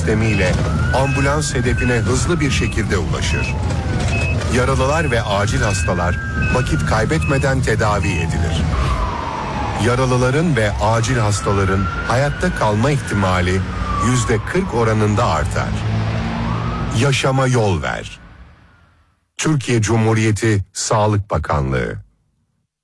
sistemiyle ambulans hedefine hızlı bir şekilde ulaşır. Yaralılar ve acil hastalar vakit kaybetmeden tedavi edilir. Yaralıların ve acil hastaların hayatta kalma ihtimali %40 oranında artar. Yaşama yol ver. Türkiye Cumhuriyeti Sağlık Bakanlığı.